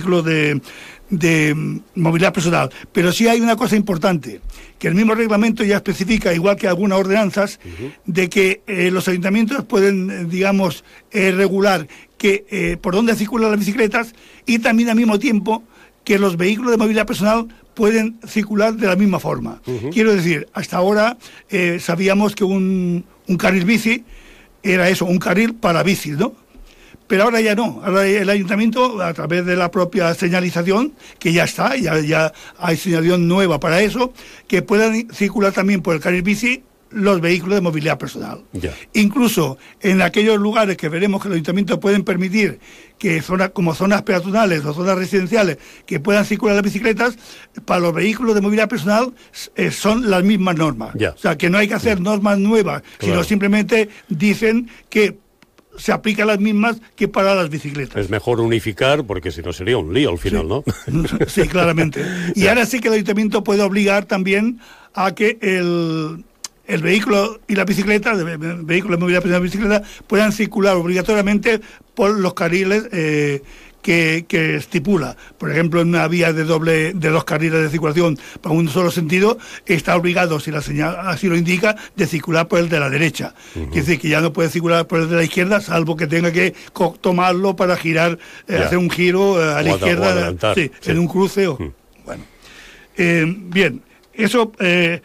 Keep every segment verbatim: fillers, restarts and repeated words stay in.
vehículos de, de movilidad personal. Pero sí hay una cosa importante, que el mismo reglamento ya especifica, igual que algunas ordenanzas, uh-huh. de que eh, los ayuntamientos pueden, digamos, eh, regular que eh, por dónde circulan las bicicletas, y también al mismo tiempo que los vehículos de movilidad personal pueden circular de la misma forma. Uh-huh. Quiero decir, hasta ahora eh, sabíamos que un, un carril bici era eso, un carril para bicis, ¿no? Pero ahora ya no. Ahora el ayuntamiento, a través de la propia señalización, que ya está, ya, ya hay señalización nueva para eso, que puedan circular también por el carril bici los vehículos de movilidad personal. Ya. Incluso en aquellos lugares que veremos que los ayuntamientos pueden permitir que zonas como zonas peatonales o zonas residenciales que puedan circular las bicicletas, para los vehículos de movilidad personal eh, son las mismas normas. Ya. O sea, que no hay que hacer ya. normas nuevas, claro. sino simplemente dicen que se aplican las mismas que para las bicicletas. Es mejor unificar, porque si no sería un lío al final, sí. ¿no? Sí, claramente. Y ahora sí que el ayuntamiento puede obligar también a que el... el vehículo y la bicicleta, el vehículo de movilidad personal y bicicleta, puedan circular obligatoriamente por los carriles eh, que, que estipula. Por ejemplo, en una vía de doble de dos carriles de circulación para un solo sentido, está obligado, si la señal así lo indica, de circular por el de la derecha. Uh-huh. Quiere decir que ya no puede circular por el de la izquierda, salvo que tenga que co- tomarlo para girar, eh, hacer un giro eh, a la o izquierda, a sí, sí. en un cruce. O, uh-huh. Bueno, eh, bien, eso... Eh,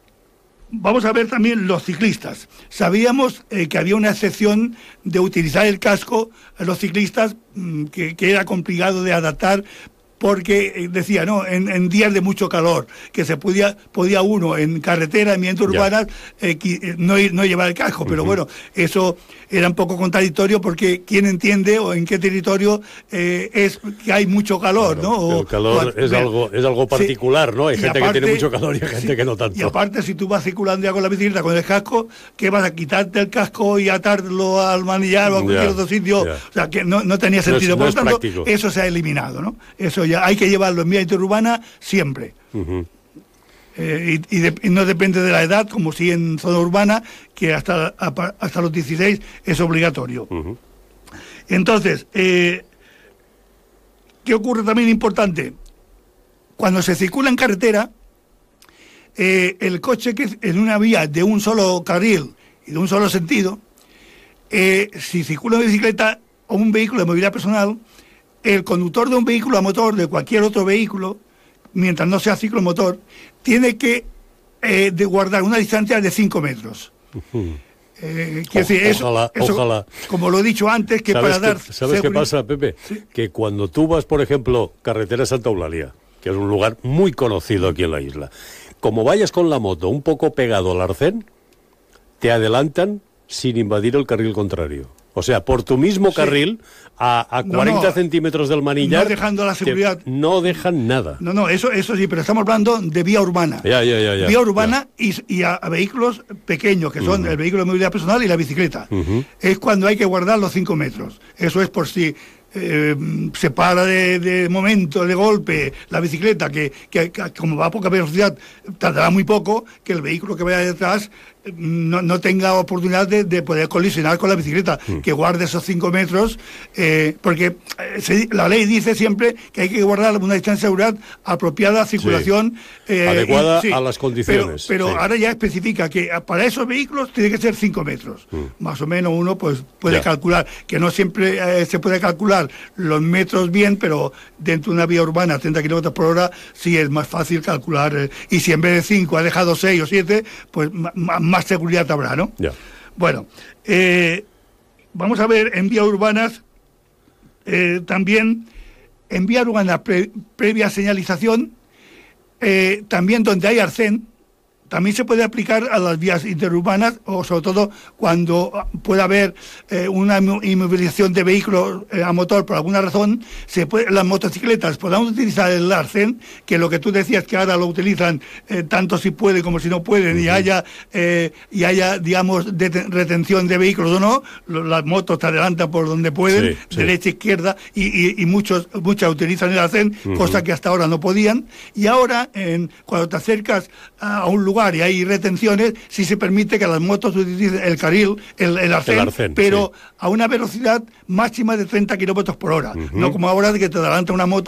Vamos a ver también los ciclistas. Sabíamos eh, que había una excepción de utilizar el casco a los ciclistas, mmm, que, que era complicado de adaptar, porque eh, decía, no, en, en días de mucho calor, que se podía, podía uno en carretera, en viviendas urbanas, eh, qui, no, ir, no llevar el casco, uh-huh. pero bueno, eso era un poco contradictorio, porque ¿quién entiende o en qué territorio eh, es que hay mucho calor, claro, ¿no? O, el calor o, es, ver, algo, es algo particular, sí, ¿no? Hay gente aparte, que tiene mucho calor y hay gente sí, que no tanto. Y aparte, si tú vas circulando ya con la bicicleta, con el casco, ¿qué vas a quitarte el casco y atarlo al manillar o a cualquier yeah, otro sitio? Yeah. O sea, que no, no tenía sentido. No es, Por no lo tanto, eso se ha eliminado, ¿no? Eso ya hay que llevarlo en vía interurbana siempre. Uh-huh. Eh, y, y, de, y no depende de la edad, como si en zona urbana, que hasta, a, hasta los dieciséis es obligatorio. Uh-huh. Entonces, eh, ¿qué ocurre también importante? Cuando se circula en carretera, eh, el coche que en una vía de un solo carril y de un solo sentido, eh, si circula en bicicleta o un vehículo de movilidad personal, el conductor de un vehículo a motor, de cualquier otro vehículo, mientras no sea ciclomotor, tiene que eh, de guardar una distancia de cinco metros. Uh-huh. Eh, o, decir, eso, ojalá, eso, ojalá. Como lo he dicho antes, que para que, dar... ¿Sabes qué pasa, Pepe? ¿Sí? Que cuando tú vas, por ejemplo, carretera Santa Eulalia, que es un lugar muy conocido aquí en la isla, como vayas con la moto un poco pegado al arcén, te adelantan sin invadir el carril contrario. O sea, por tu mismo carril, sí. a, a cuarenta no, no, centímetros del manillar... No dejando la seguridad... No dejan nada. No, no, eso eso sí, pero estamos hablando de vía urbana. Ya, ya, ya. ya vía urbana ya. y, y a, a vehículos pequeños, que son uh-huh. el vehículo de movilidad personal y la bicicleta. Uh-huh. Es cuando hay que guardar los cinco metros. Eso es por si... Eh, se para de, de momento, de golpe, la bicicleta, que, que, que como va a poca velocidad, tardará muy poco, que el vehículo que vaya detrás no, no tenga oportunidad de, de poder colisionar con la bicicleta, mm. que guarde esos cinco metros, eh, porque eh, se, la ley dice siempre que hay que guardar una distancia de seguridad apropiada a circulación. Sí. Eh, Adecuada y, sí, a las condiciones. Pero, pero sí. ahora ya especifica que para esos vehículos tiene que ser cinco metros. Mm. Más o menos uno pues puede ya. calcular, que no siempre eh, se puede calcular los metros bien, pero dentro de una vía urbana a treinta kilómetros por hora sí es más fácil calcular, eh, y si en vez de cinco ha dejado seis o siete, pues m- más seguridad habrá, ¿no? Yeah. Bueno, eh, vamos a ver en vías urbanas, eh, también en vía urbana pre- previa señalización, eh, también donde hay arcén, también se puede aplicar a las vías interurbanas, o sobre todo cuando pueda haber eh, una inmovilización de vehículos eh, a motor por alguna razón, se puede, las motocicletas podamos utilizar el arcén, que lo que tú decías que ahora lo utilizan eh, tanto si pueden como si no pueden, uh-huh. y haya, eh, y haya digamos, de, retención de vehículos o no, lo, las motos te adelantan por donde pueden, sí, sí. derecha, izquierda, y, y, y muchos muchas utilizan el arcén, uh-huh. cosa que hasta ahora no podían, y ahora en, cuando te acercas a un lugar y hay retenciones, sí se permite que las motos utilicen el carril, el, el, arcén, el arcén, pero sí. a una velocidad máxima de treinta kilómetros por hora, uh-huh. no como ahora de que te adelanta una moto